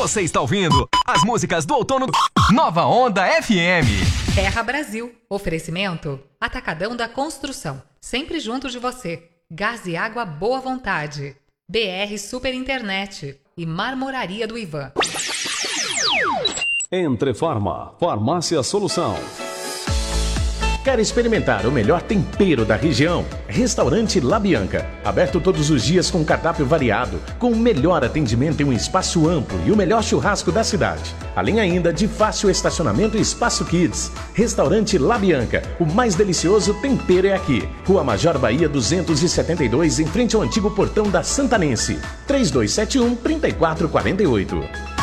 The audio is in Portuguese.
Você está ouvindo as músicas do outono Nova Onda FM. Terra Brasil. Oferecimento Atacadão da Construção. Sempre junto de você. Gás e água boa vontade. BR Super Internet. E Marmoraria do Ivan. Entreforma. Farmácia Solução. Quer experimentar o melhor tempero da região? Restaurante La Bianca. Aberto todos os dias com cardápio variado, com o melhor atendimento em um espaço amplo e o melhor churrasco da cidade. Além ainda de fácil estacionamento e espaço kids. Restaurante La Bianca. O mais delicioso tempero é aqui. Rua Major Bahia 272, em frente ao antigo portão da Santanense. 3271-3448.